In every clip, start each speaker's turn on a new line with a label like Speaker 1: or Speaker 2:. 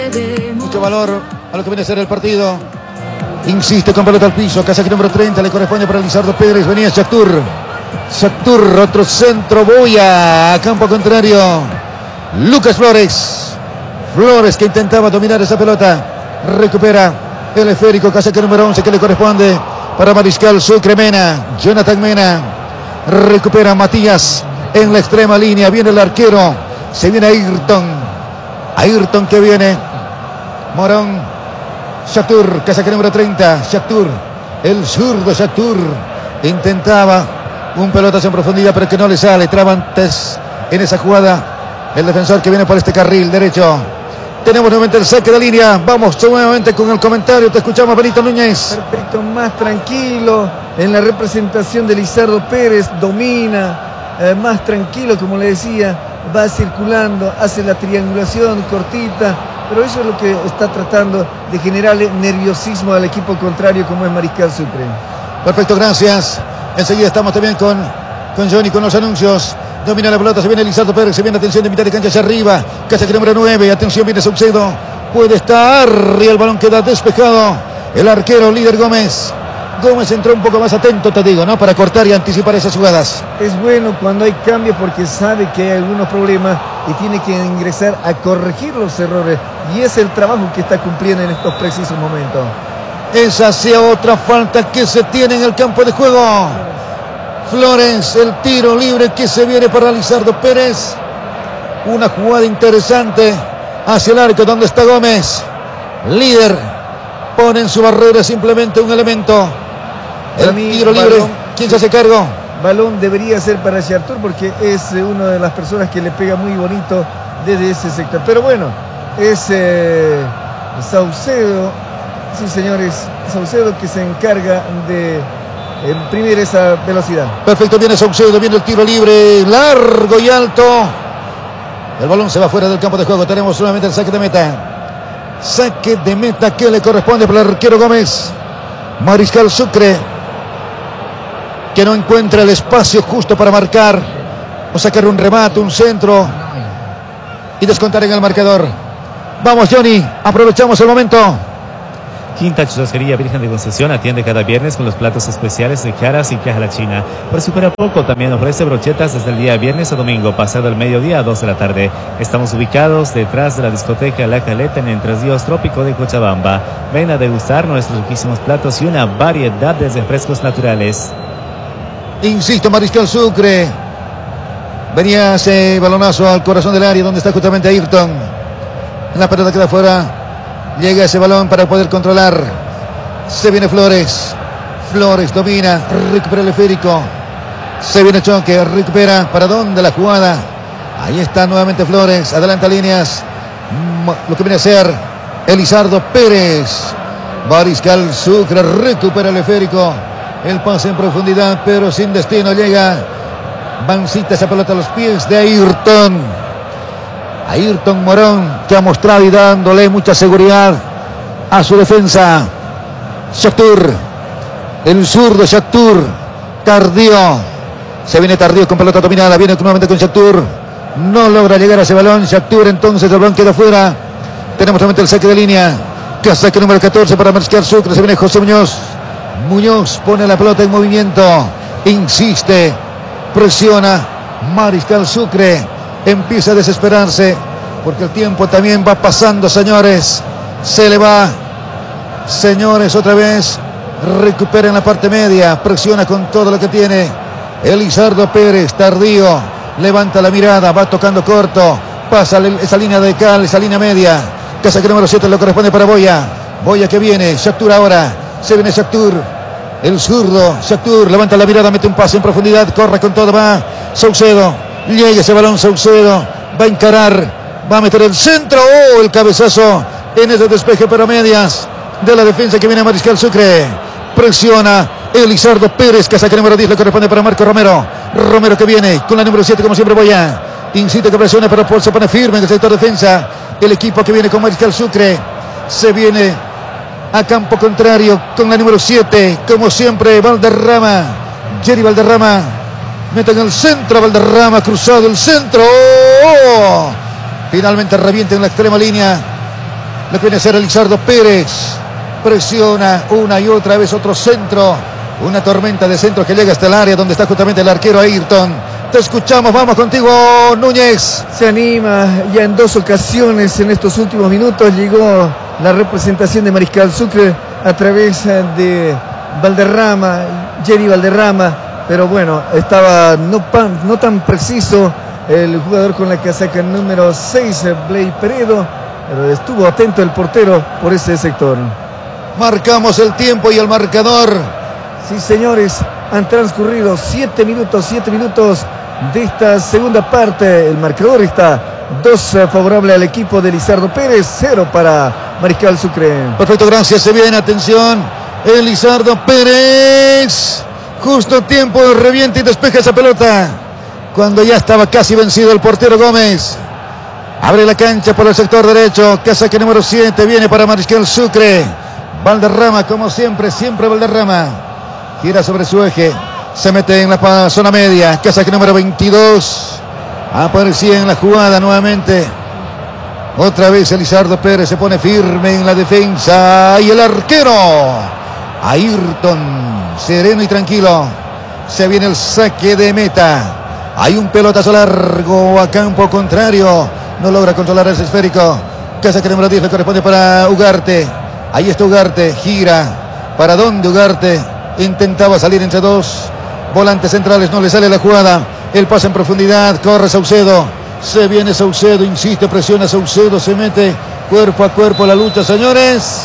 Speaker 1: Mucho valor a lo que viene a ser el partido. Insiste con pelota al piso. Casaque número 30 le corresponde para Lizardo Pérez. Venía Shakhtar. Shakhtar, otro centro. Boya a campo contrario. Lucas Flores. Flores que intentaba dominar esa pelota. Recupera el esférico. Casaque número 11 que le corresponde para Mariscal Sucre. Mena. Jonathan Mena. Recupera Matías en la extrema línea. Viene el arquero. Se viene Ayrton. Ayrton que viene. Morón. Shakhtar, casaca número 30. Shakhtar, el zurdo Shakhtar. Intentaba un pelotazo en profundidad, pero que no le sale. Traba antes en esa jugada el defensor que viene por este carril derecho. Tenemos nuevamente el saque de línea. Vamos nuevamente con el comentario. Te escuchamos, Benito Núñez.
Speaker 2: Perfecto, más tranquilo en la representación de Lizardo Pérez. Domina, más tranquilo, como le decía. Va circulando, hace la triangulación cortita. Pero eso es lo que está tratando de generarle nerviosismo al equipo contrario, como es Mariscal Sucre.
Speaker 1: Perfecto, gracias. Enseguida estamos también con Johnny, con los anuncios. Domina la pelota, se viene Lizardo Pérez, se viene atención de mitad de cancha hacia arriba. Casaque número 9, atención, viene Saucedo. Puede estar y el balón queda despejado. El arquero líder Gómez. Gómez entró un poco más atento, te digo, ¿no? Para cortar y anticipar esas jugadas.
Speaker 2: Es bueno cuando hay cambios porque sabe que hay algunos problemas y tiene que ingresar a corregir los errores. Y es el trabajo que está cumpliendo en estos precisos momentos.
Speaker 1: Esa hacia otra falta que se tiene en el campo de juego. Flores, el tiro libre que se viene para Lizardo Pérez. Una jugada interesante hacia el arco donde está Gómez. Líder pone en su barrera simplemente un elemento. El tiro libre. ¿Quién se hace cargo?
Speaker 2: Balón debería ser para Shakhtar porque es una de las personas que le pega muy bonito desde ese sector. Pero bueno, es Saucedo. Sí, señores, Saucedo que se encarga de imprimir esa velocidad.
Speaker 1: Perfecto, viene Saucedo, viene el tiro libre, largo y alto. El balón se va fuera del campo de juego. Tenemos solamente el saque de meta. Saque de meta que le corresponde para el arquero Gómez. Mariscal Sucre, que no encuentra el espacio justo para marcar o sacar un remate, un centro y descontar en el marcador. Vamos, Johnny, aprovechamos el momento.
Speaker 3: Quinta Churrasquería Virgen de Concepción atiende cada viernes con los platos especiales de caras y caja la china. Por si fuera poco, también ofrece brochetas desde el día viernes a domingo, pasado el mediodía a 2 de la tarde. Estamos ubicados detrás de la discoteca La Caleta en el Trasríos Trópico de Cochabamba. Ven a degustar nuestros riquísimos platos y una variedad de refrescos naturales.
Speaker 1: Insisto, Mariscal Sucre. Venía ese balonazo al corazón del área donde está justamente Ayrton. La pelota queda fuera. Llega ese balón para poder controlar. Se viene Flores. Flores domina. Recupera el esférico. Se viene Choque. Recupera. ¿Para dónde la jugada? Ahí está nuevamente Flores. Adelanta líneas. Lo que viene a ser Lizardo Pérez. Mariscal Sucre recupera el esférico. El pase en profundidad, pero sin destino. Llega. Mancita esa pelota a los pies de Ayrton. Ayrton Morón, que ha mostrado y dándole mucha seguridad a su defensa. Shakhtar, el zurdo Shakhtar, tardío. Se viene tardío con pelota dominada. Viene nuevamente con Shakhtar. No logra llegar a ese balón. Shakhtar, entonces el balón queda fuera. Tenemos nuevamente el saque de línea. Casaque número 14 para Mariscal Sucre. Se viene José Muñoz. Muñoz pone la pelota en movimiento. Insiste. Presiona. Mariscal Sucre empieza a desesperarse porque el tiempo también va pasando, señores. Se le va. Señores, otra vez. Recupera en la parte media. Presiona con todo lo que tiene. Lizardo Pérez, tardío. Levanta la mirada. Va tocando corto. Pasa esa línea de cal, esa línea media. Casaque número 7 le corresponde para Boya. Boya que viene. Shakhtar ahora. Se viene Shakhtar. El zurdo. Shakhtar levanta la mirada. Mete un pase en profundidad. Corre con todo. Va Saucedo. Llega ese balón Saucedo. Va a encarar. Va a meter el centro. Oh, el cabezazo en ese despeje pero medias de la defensa que viene a Mariscal Sucre. Presiona Lizardo Pérez. Casaque número 10 le corresponde para Marco Romero. Romero que viene con la número 7 como siempre Boya. Incita que presione pero se pone firme en el sector defensa. El equipo que viene con Mariscal Sucre. Se viene a campo contrario con la número 7 como siempre Valderrama. Jerry Valderrama. Mete en el centro Valderrama, cruzado el centro. ¡Oh! Finalmente revienta en la extrema línea. Lo que viene a ser Elizardo Pérez. Presiona una y otra vez otro centro. Una tormenta de centro que llega hasta el área donde está justamente el arquero Ayrton. Te escuchamos, vamos contigo, Núñez.
Speaker 2: Se anima ya en 2 ocasiones en estos últimos minutos. Llegó la representación de Mariscal Sucre a través de Valderrama, Jerry Valderrama. Pero bueno, estaba no tan preciso el jugador con la casaca número 6, Blay Peredo. Pero estuvo atento el portero por ese sector.
Speaker 1: Marcamos el tiempo y el marcador.
Speaker 2: Sí, señores, han transcurrido 7 minutos de esta segunda parte. El marcador está 2 favorable al equipo de Lizardo Pérez, 0 para Mariscal Sucre.
Speaker 1: Perfecto, gracias. Se viene, atención, Elizardo Pérez. Justo a tiempo, revienta y despeja esa pelota. Cuando ya estaba casi vencido el portero Gómez. Abre la cancha por el sector derecho. Casaca número 7 viene para Mariscal Sucre. Valderrama, como siempre Valderrama. Gira sobre su eje. Se mete en la zona media. Casaca número 22. Aparecía en la jugada nuevamente. Otra vez Elizardo Pérez se pone firme en la defensa. Y el arquero Ayrton, sereno y tranquilo. Se viene el saque de meta. Hay un pelotazo largo a campo contrario. No logra controlar ese esférico. Casaca número 10 le corresponde para Ugarte. Ahí está Ugarte. Gira. ¿Para dónde Ugarte? Intentaba salir entre 2 volantes centrales. No le sale la jugada. El pase en profundidad. Corre Saucedo. Se viene Saucedo. Insiste, presiona Saucedo. Se mete cuerpo a cuerpo la lucha, señores.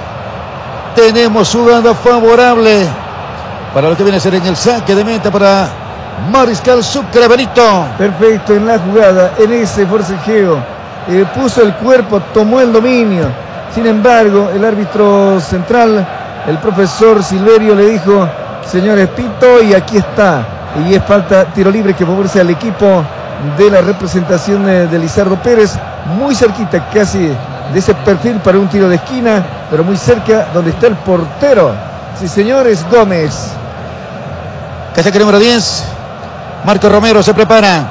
Speaker 1: Tenemos jugada favorable para lo que viene a ser en el saque de meta para Mariscal Sucre. Benito.
Speaker 2: Perfecto en la jugada, en ese forcejeo. Puso el cuerpo, tomó el dominio. Sin embargo, el árbitro central, el profesor Silverio, le dijo: señores, pito, y aquí está. Y es falta, tiro libre que favorece al equipo de la representación de Lizardo Pérez. Muy cerquita casi de ese perfil para un tiro de esquina, pero muy cerca donde está el portero. Sí, señores, Gómez.
Speaker 1: Casaca número 10. Marco Romero se prepara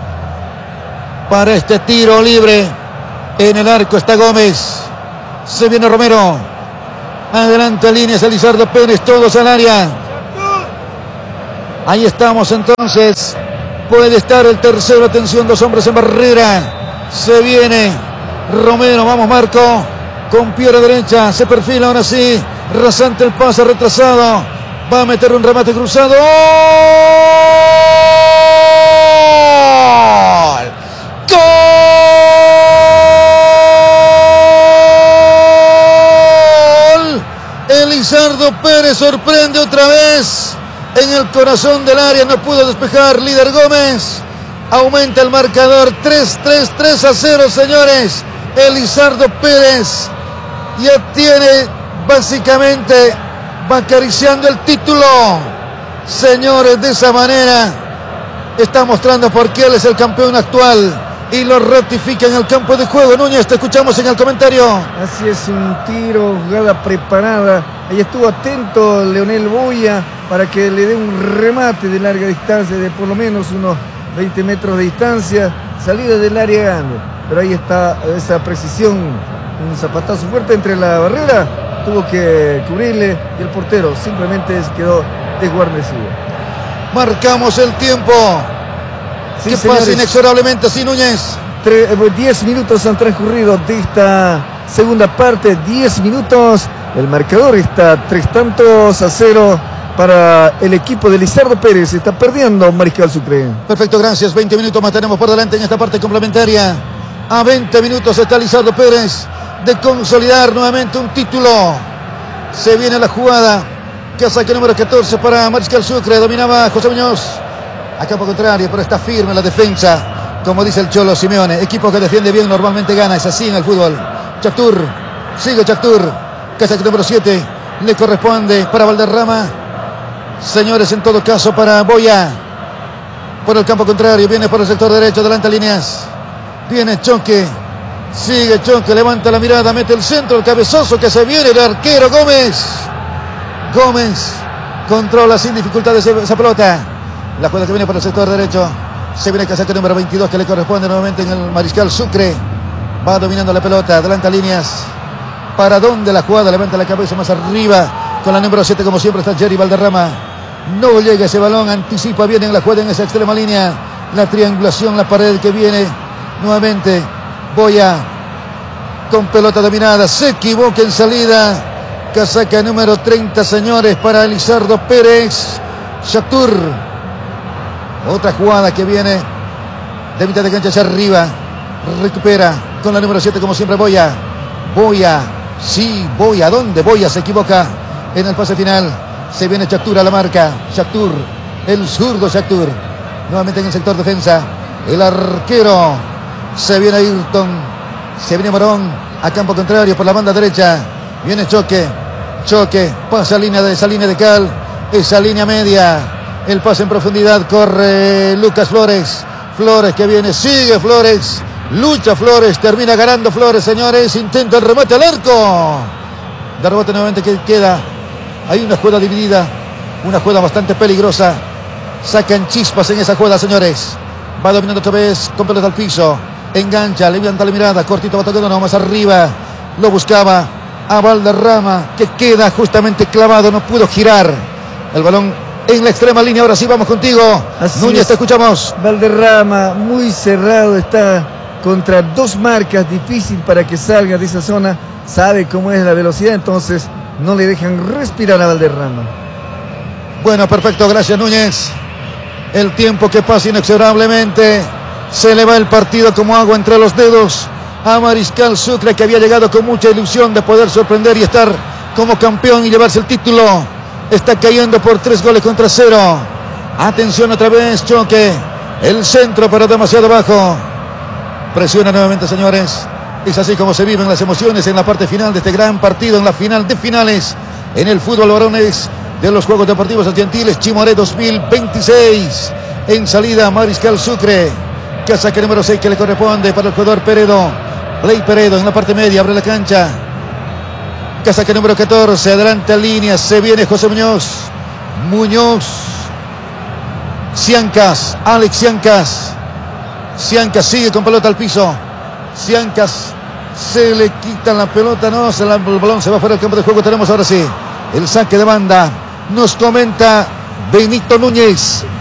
Speaker 1: para este tiro libre. En el arco está Gómez. Se viene Romero. Adelante líneas Elizardo Pérez, todos al área. Ahí estamos entonces. Puede estar el tercero. Atención, 2 hombres en barrera. Se viene Romero. Vamos, Marco. Con pierna derecha. Se perfila ahora sí. Rasante el pase, retrasado. Va a meter un remate cruzado. ¡Gol! ¡Gol! Elizardo Pérez sorprende otra vez. En el corazón del área no pudo despejar. Líder Gómez. Aumenta el marcador. 3-0, señores. Elizardo Pérez ya tiene básicamente, va acariciando el título. Señores, de esa manera está mostrando por qué él es el campeón actual. Y lo ratifica en el campo de juego. Núñez, te escuchamos en el comentario.
Speaker 2: Así es, un tiro, jugada preparada. Ahí estuvo atento Leonel Boya para que le dé un remate de larga distancia, de por lo menos unos 20 metros de distancia. Salida del área grande. Pero ahí está esa precisión. Un zapatazo fuerte entre la barrera. Tuvo que cubrirle y el portero simplemente quedó desguarnecido.
Speaker 1: Marcamos el tiempo.
Speaker 2: Sí,
Speaker 1: ¿Qué
Speaker 2: señores,
Speaker 1: pasa inexorablemente así, Núñez?
Speaker 2: 10 minutos han transcurrido de esta segunda parte. 10 minutos. El marcador está 3-0 para el equipo de Lizardo Pérez. Está perdiendo Mariscal Sucre.
Speaker 1: Perfecto, gracias. 20 minutos más tenemos por delante en esta parte complementaria. A 20 minutos está Lizardo Pérez de consolidar nuevamente un título. Se viene la jugada. Casaca número 14 para Mariscal Sucre. Dominaba José Muñoz. A campo contrario, pero está firme en la defensa. Como dice el Cholo Simeone, equipo que defiende bien normalmente gana. Es así en el fútbol. Chactur. Sigue Chactur. Casaca número 7. Le corresponde para Valderrama. Señores, en todo caso para Boya. Por el campo contrario. Viene por el sector derecho. Adelante líneas. Viene Choque. Sigue Choque. Levanta la mirada. Mete el centro. El cabezazo que se viene. El arquero Gómez. Gómez controla sin dificultad esa pelota. La jugada que viene por el sector derecho. Se viene casaca número 22 que le corresponde nuevamente en el Mariscal Sucre. Va dominando la pelota. Adelanta líneas. ¿Para dónde la jugada? Levanta la cabeza más arriba. Con la número 7, como siempre, está Jerry Valderrama. No llega ese balón. Anticipa bien en la jugada en esa extrema línea. La triangulación, la pared que viene. Nuevamente, Boya con pelota dominada. Se equivoca en salida. Casaca número 30, señores, para Lizardo Pérez. Shatur. Otra jugada que viene de mitad de cancha hacia arriba. Recupera con la número 7, como siempre, Boya. Boya. Sí, Boya. ¿Dónde? Boya se equivoca en el pase final. Se viene Shatur a la marca. Shatur. El zurdo Shatur. Nuevamente en el sector defensa. El arquero. Se viene Ayrton. Se viene Morón a campo contrario por la banda derecha. Viene Choque. Choque. Pasa esa línea de cal. Esa línea media. El pase en profundidad. Corre Lucas Flores. Flores que viene. Sigue Flores. Lucha Flores. Termina ganando Flores, señores. Intenta el remate al arco. De rebote nuevamente que queda. Hay una jugada dividida. Una jugada bastante peligrosa. Sacan chispas en esa jugada, señores. Va dominando otra vez con pelota al piso. Engancha, levanta la mirada. Cortito, batallando, no, más arriba. Lo buscaba a Valderrama, que queda justamente clavado. No pudo girar el balón en la extrema línea. Ahora sí, vamos contigo.
Speaker 2: Así
Speaker 1: Núñez,
Speaker 2: es.
Speaker 1: te escuchamos.
Speaker 2: Valderrama muy cerrado está contra dos marcas. Difícil para que salga de esa zona. Sabe cómo es la velocidad, entonces no le dejan respirar a Valderrama.
Speaker 1: Bueno, perfecto, gracias Núñez. El tiempo que pasa inexorablemente. Se le va el partido como agua entre los dedos a Mariscal Sucre, que había llegado con mucha ilusión de poder sorprender y estar como campeón y llevarse el título. Está cayendo por 3-0. Atención otra vez, Choque. El centro, pero demasiado bajo. Presiona nuevamente, señores. Es así como se viven las emociones en la parte final de este gran partido, en la final de finales, en el fútbol varones de los Juegos Deportivos Estudiantiles Chimoré 2026. En salida, Mariscal Sucre. Casaca número 6 que le corresponde para el jugador Peredo. Ley Peredo en la parte media, abre la cancha. Casaca número 14, adelanta línea. Se viene José Muñoz. Ciancas, Alex Ciancas. Ciancas sigue con pelota al piso. Ciancas se le quita la pelota. No, el balón se va fuera del campo de juego. Tenemos ahora sí el saque de banda. Nos comenta Benito Núñez.